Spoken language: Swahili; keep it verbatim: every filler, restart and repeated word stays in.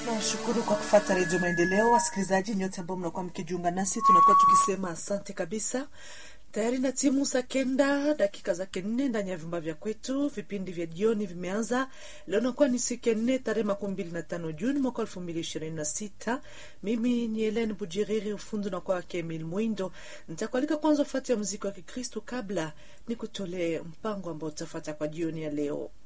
Na shukuru kwa kufuata Radio Maendeleo. Wasikilizaji nyote ambao mnakuwa mkijiunga nasi, tunakuwa tukisema asante kabisa. Tayari na timu saa kenda dakika za nne ndani ya vyumba vya kwetu. Vipindi vya jioni vimeanza. Leo nakuwa ni siku ya nne tarehe makumi mbili na tano Juni mwaka elfu mbili ishirini na sita. Mimi ni Helen Bujiriri, ufundi na kwa Emil Mwindo. Nitakualika kwanza ufuate ya muziki wa Kikristo kabla nikutolee mpango ambao utafuata kwa jioni ya leo.